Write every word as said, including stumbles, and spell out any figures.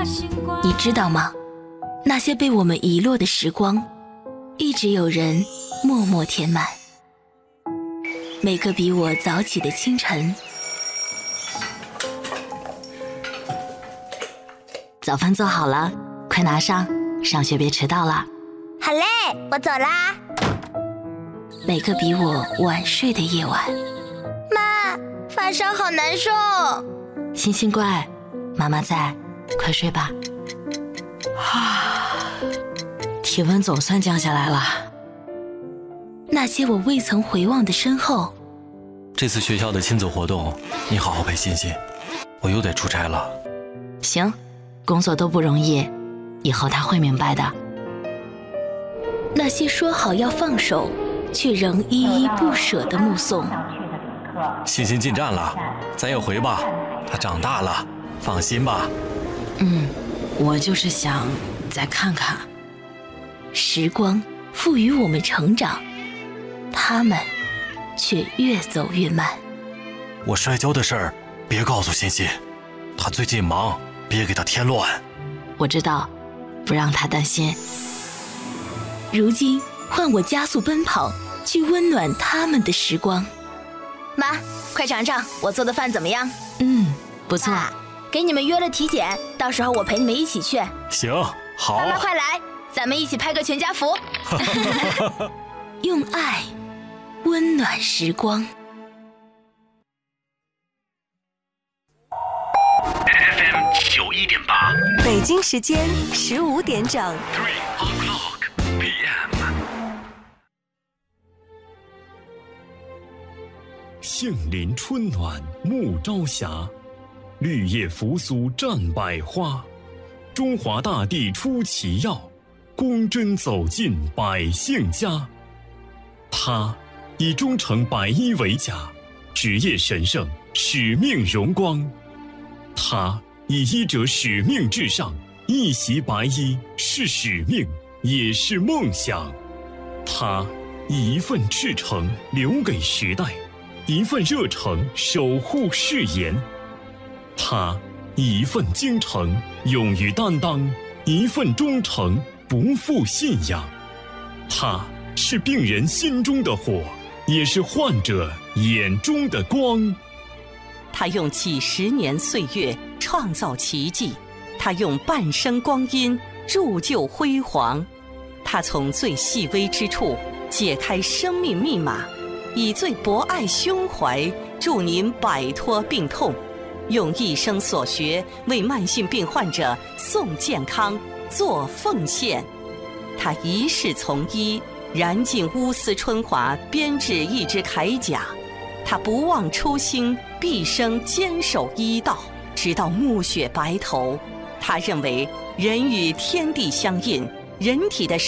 你知道吗？那些被我们遗落的时光，一直有人默默填满。每个比我早起的清晨， 早饭做好了，快拿上，上学别迟到了。 好嘞，我走啦。 每个比我晚睡的夜晚。 妈，发烧好难受。 星星乖，妈妈在，快睡吧。啊，体温总算降下来了。 那些我未曾回望的身后。 这次学校的亲子活动，你好好陪欣欣，我又得出差了。 行，工作都不容易，以后他会明白的。 那些说好要放手，却仍依依不舍的目送。 欣欣进站了，咱也回吧，她长大了，放心吧。 嗯，我就是想再看看。 时光赋予我们成长，他们却越走越慢。 我摔跤的事儿别告诉欣欣，她最近忙，别给她添乱。 我知道，不让她担心。 如今换我加速奔跑，去温暖他们的时光。 妈，快尝尝我做的饭怎么样？ 嗯，不错。 爸，给你们约了体检，到时候我陪你们一起去。 行，好。 妈妈快来，咱们一起拍个全家福。 用爱温暖时光。 F M 九一点八， 北京时间十五点整。 Three o'clock P M。 杏林春暖暮朝霞，绿叶扶苏占百花。中华大地出奇药，公针走进百姓家。他以忠诚白衣为甲，职业神圣，使命荣光。他以医者使命至上，一袭白衣是使命，也是梦想。他以一份赤诚留给时代，一份热诚守护誓言。他以一份精诚勇于担当，一份忠诚不负信仰。他是病人心中的火，也是患者眼中的光。 他用几十年岁月创造奇迹，他用半生光阴铸就辉煌。他从最细微之处解开生命密码，以最博爱胸怀助您摆脱病痛，用一生所学为慢性病患者送健康做奉献。他一世从医，燃尽乌丝春华，编制一支铠甲。他不忘初心，毕生坚守医道，直到暮雪白头。他认为人与天地相应，人体的